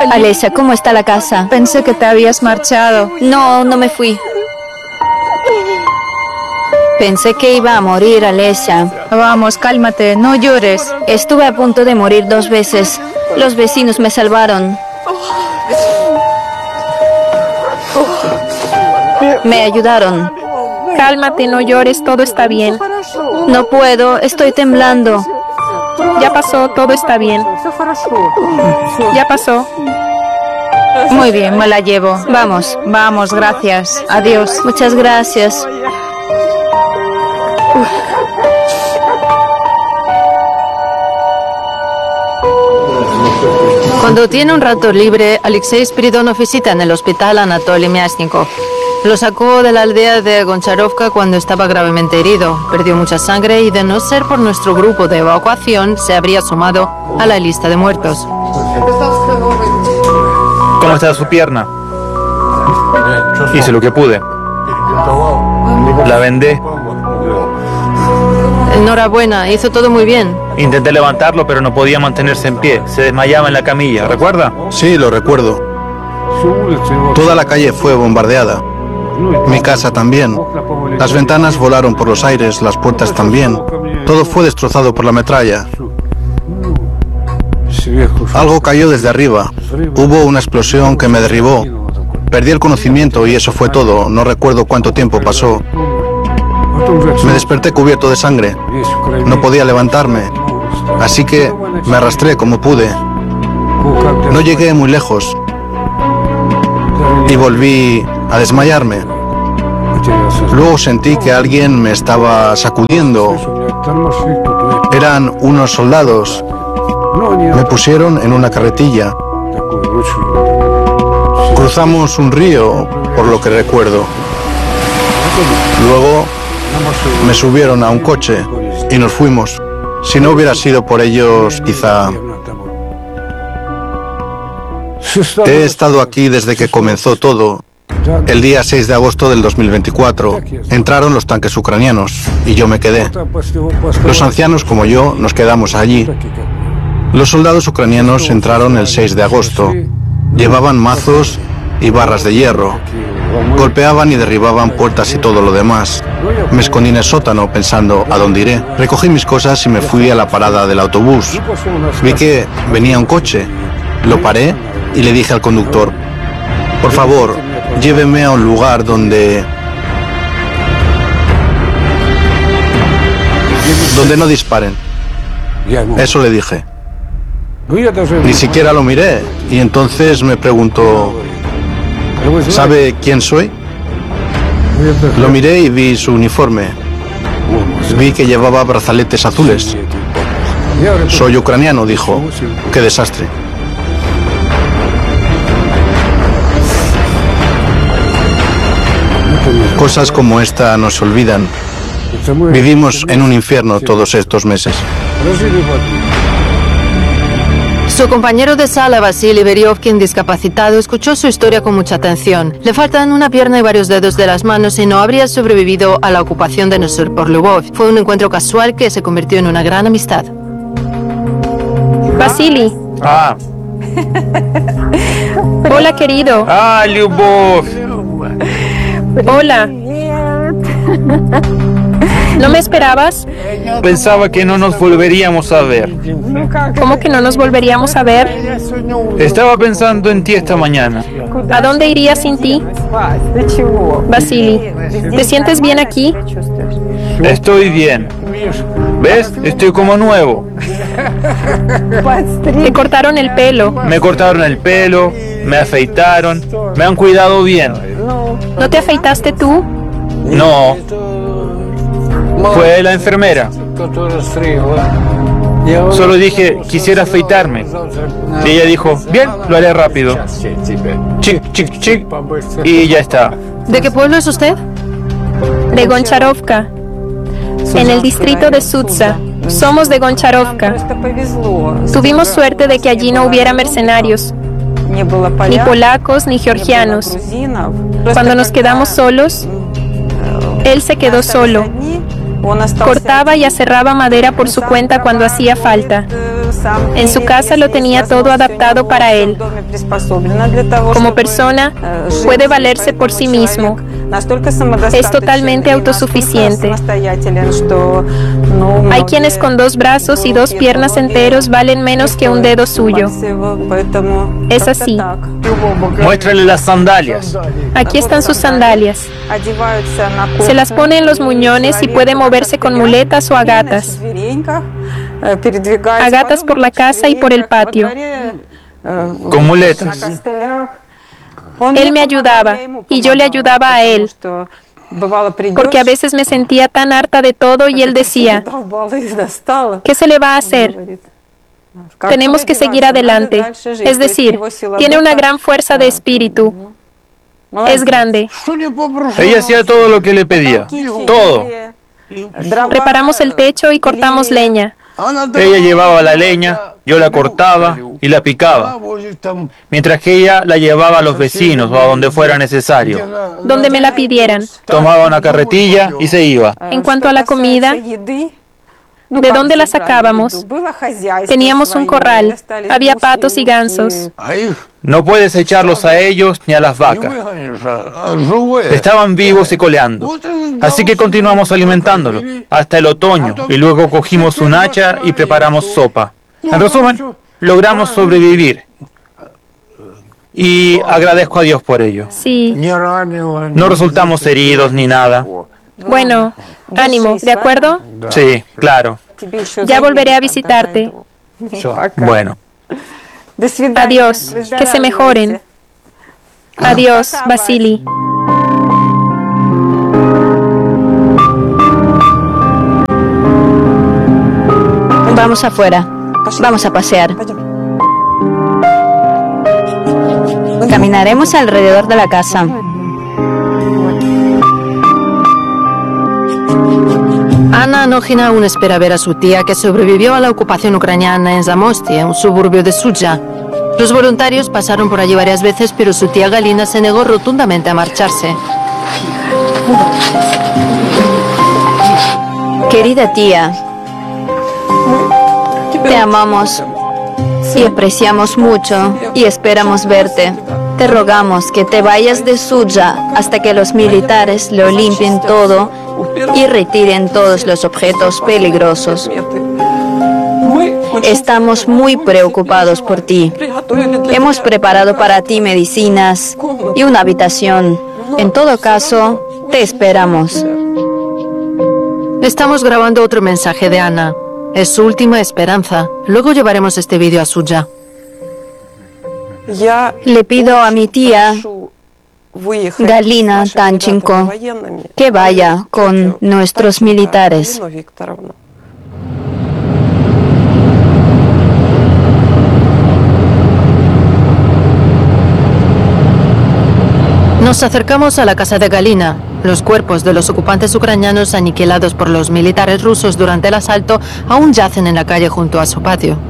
Alesia, ¿cómo está la casa? Pensé que te habías marchado. No, no me fui. Pensé que iba a morir, Alesia. Vamos, cálmate, no llores. Estuve a punto de morir 2 veces. Los vecinos me salvaron. Me ayudaron. Cálmate, no llores, todo está bien. No puedo, estoy temblando. Ya pasó, todo está bien. Ya pasó. Muy bien, me la llevo. Vamos. Vamos, gracias. Adiós. Muchas gracias. Cuando tiene un rato libre, Alexei Spiridonov visita en el hospital a Anatoly Myasnikov. Lo sacó de la aldea de Goncharovka cuando estaba gravemente herido. Perdió mucha sangre y, de no ser por nuestro grupo de evacuación, se habría sumado a la lista de muertos. ¿Cómo está su pierna? Hice lo que pude. La vendé. Enhorabuena, hizo todo muy bien. Intenté levantarlo, pero no podía mantenerse en pie. Se desmayaba en la camilla, ¿recuerda? Sí, lo recuerdo. Toda la calle fue bombardeada. Mi casa también. Las ventanas volaron por los aires, las puertas también. Todo fue destrozado por la metralla. Algo cayó desde arriba. Hubo una explosión que me derribó. Perdí el conocimiento y eso fue todo. No recuerdo cuánto tiempo pasó. Me desperté cubierto de sangre. No podía levantarme. Así que me arrastré como pude. No llegué muy lejos. Y volví a desmayarme. Luego sentí que alguien me estaba sacudiendo. Eran unos soldados. Me pusieron en una carretilla. Cruzamos un río, por lo que recuerdo. Luego me subieron a un coche y nos fuimos. Si no hubiera sido por ellos, quizá... He estado aquí desde que comenzó todo. El día 6 de agosto del 2024 entraron los tanques ucranianos y yo me quedé. Los ancianos como yo nos quedamos allí. Los soldados ucranianos entraron el 6 de agosto. Llevaban mazos y barras de hierro. Golpeaban y derribaban puertas y todo lo demás. Me escondí en el sótano pensando ¿a dónde iré? Recogí mis cosas y me fui a la parada del autobús. Vi que venía un coche. Lo paré y le dije al conductor, por favor, lléveme a un lugar donde no disparen. Eso le dije. Ni siquiera lo miré y entonces me preguntó, ¿sabe quién soy? Lo miré y vi su uniforme. Vi que llevaba brazaletes azules. Soy ucraniano, dijo. Qué desastre. Cosas como esta no se olvidan. Vivimos en un infierno todos estos meses. Su compañero de sala, Vasily Beriovkin, discapacitado, escuchó su historia con mucha atención. Le faltan una pierna y varios dedos de las manos y no habría sobrevivido a la ocupación de Nosor por Lvov. Fue un encuentro casual que se convirtió en una gran amistad. Vasily. Ah. Hola, querido. Ah, Lyubov. Hola. ¿No me esperabas? Pensaba que no nos volveríamos a ver. ¿Cómo que no nos volveríamos a ver? Estaba pensando en ti esta mañana. ¿A dónde iría sin ti? Vasily, ¿te sientes bien aquí? Estoy bien. ¿Ves? Estoy como nuevo. Te cortaron el pelo. Me cortaron el pelo, me afeitaron, me han cuidado bien. ¿No te afeitaste tú? No. Fue la enfermera. Solo dije, quisiera afeitarme. Y ella dijo, bien, lo haré rápido. Chic, chic, chic. Y ya está. ¿De qué pueblo es usted? De Goncharovka, en el distrito de Sudza. Somos de Goncharovka. Tuvimos suerte de que allí no hubiera mercenarios, ni polacos ni georgianos. Cuando nos quedamos solos, él se quedó solo. Cortaba y aserraba madera por su cuenta cuando hacía falta. En su casa lo tenía todo adaptado para él. Como persona, puede valerse por sí mismo. Es totalmente autosuficiente. Hay quienes con 2 brazos y 2 piernas enteros valen menos que un dedo suyo. Es así. Muéstrale las sandalias. Aquí están sus sandalias. Se las pone en los muñones y puede moverse con muletas o a gatas. A gatas por la casa y por el patio. Con muletas. Él me ayudaba y yo le ayudaba a él, porque a veces me sentía tan harta de todo y él decía, ¿qué se le va a hacer? Tenemos que seguir adelante. Es decir, tiene una gran fuerza de espíritu. Es grande. Ella hacía todo lo que le pedía. Todo. Reparamos el techo y cortamos leña. Ella llevaba la leña, yo la cortaba y la picaba, mientras que ella la llevaba a los vecinos o a donde fuera necesario. Donde me la pidieran. Tomaba una carretilla y se iba. En cuanto a la comida, ¿de dónde la sacábamos? Teníamos un corral, había patos y gansos. No puedes echarlos a ellos ni a las vacas. Estaban vivos y coleando. Así que continuamos alimentándolos hasta el otoño y luego cogimos un hacha y preparamos sopa. En resumen, logramos sobrevivir. Y agradezco a Dios por ello. Sí. No resultamos heridos ni nada. Bueno, ánimo, ¿de acuerdo? Sí, claro. Ya volveré a visitarte. Bueno. Adiós, que se mejoren. Adiós, Vasily. Vamos afuera. Vamos a pasear. Caminaremos alrededor de la casa. Anna Anógina aún espera ver a su tía, que sobrevivió a la ocupación ucraniana en Zamosti, un suburbio de Sudzha. Los voluntarios pasaron por allí varias veces, pero su tía Galina se negó rotundamente a marcharse. Querida tía, te amamos y apreciamos mucho y esperamos verte. Te rogamos que te vayas de Sudzha hasta que los militares lo limpien todo y retiren todos los objetos peligrosos. Estamos muy preocupados por ti. Hemos preparado para ti medicinas y una habitación. En todo caso, te esperamos. Estamos grabando otro mensaje de Anna. Es su última esperanza. Luego llevaremos este vídeo a Sudzha. Le pido a mi tía Galina Tanchenko que vaya con nuestros militares. Nos acercamos a la casa de Galina. Los cuerpos de los ocupantes ucranianos aniquilados por los militares rusos durante el asalto aún yacen en la calle junto a su patio.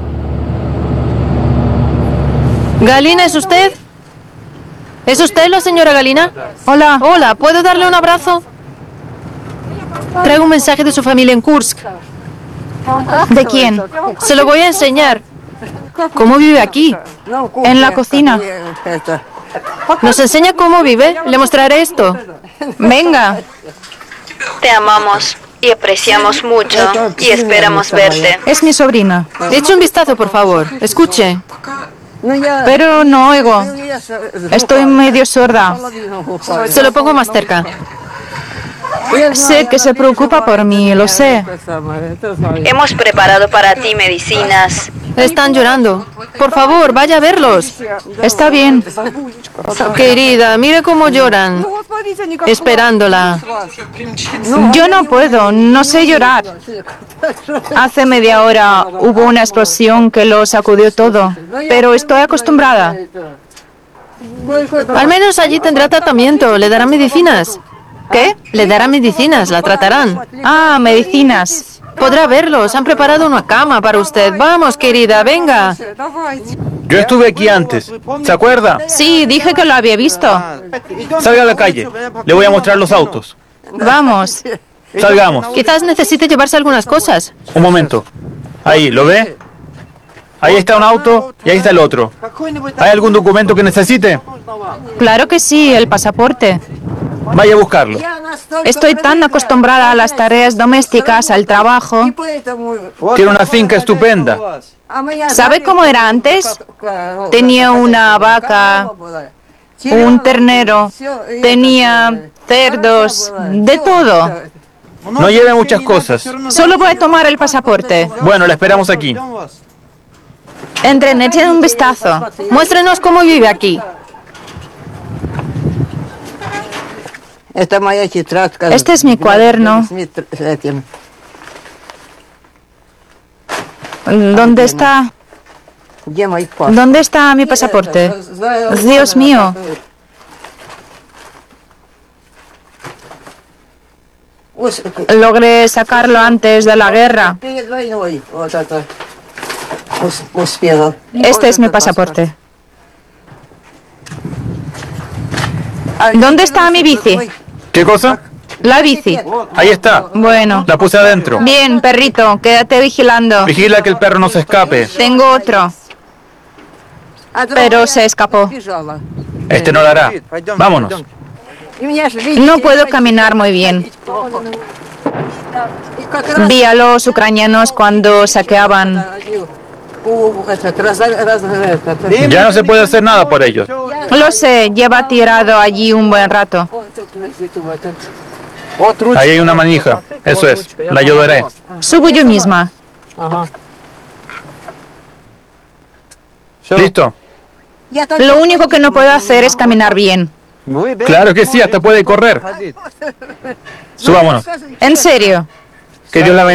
¿Galina, es usted? ¿Es usted la señora Galina? Hola. Hola, ¿puedo darle un abrazo? Traigo un mensaje de su familia en Kursk. ¿De quién? Se lo voy a enseñar. ¿Cómo vive aquí? En la cocina. ¿Nos enseña cómo vive? Le mostraré esto. Venga. Te amamos y apreciamos mucho y esperamos verte. Es mi sobrina. Eche un vistazo, por favor. Escuche. Pero no oigo. Estoy medio sorda. Se lo pongo más cerca. Sé que se preocupa por mí, lo sé. Hemos preparado para ti medicinas. Están llorando. Por favor, vaya a verlos. Está bien. Querida, mire cómo lloran. Esperándola. Yo no puedo, no sé llorar. Hace media hora hubo una explosión que lo sacudió todo, pero estoy acostumbrada. Al menos allí tendrá tratamiento. Le darán medicinas. ¿Qué? Le darán medicinas, la tratarán. Ah, medicinas. Podrá verlos. Han preparado una cama para usted. Vamos, querida, venga. Yo estuve aquí antes. ¿Se acuerda? Sí, dije que lo había visto. Salga a la calle. Le voy a mostrar los autos. Vamos. Salgamos. Quizás necesite llevarse algunas cosas. Un momento. Ahí, ¿lo ve? Ahí está un auto y ahí está el otro. ¿Hay algún documento que necesite? Claro que sí, el pasaporte. Vaya a buscarlo. Estoy tan acostumbrada a las tareas domésticas, al trabajo. Tiene una finca estupenda. ¿Sabe cómo era antes? Tenía una vaca, un ternero, tenía cerdos, de todo. No lleve muchas cosas. Solo voy a tomar el pasaporte. Bueno, la esperamos aquí. Entren, echen un vistazo. Muéstrenos cómo vive aquí. Este es mi cuaderno. ¿Dónde está? ¿Dónde está mi pasaporte? Dios mío. Logré sacarlo antes de la guerra. Este es mi pasaporte. ¿Dónde está mi bici? ¿Qué cosa? La bici. Ahí está. Bueno. La puse adentro. Bien, perrito, quédate vigilando. Vigila que el perro no se escape. Tengo otro, pero se escapó. Este no lo hará. Vámonos. No puedo caminar muy bien. Vi a los ucranianos cuando saqueaban. Ya no se puede hacer nada por ellos. Lo sé, lleva tirado allí un buen rato. Ahí hay una manija. Eso es. La ayudaré. Subo yo misma. ¿Listo? Lo único que no puedo hacer es caminar bien. Claro que sí, hasta puede correr. Subámonos. En serio. Que Dios la bendiga.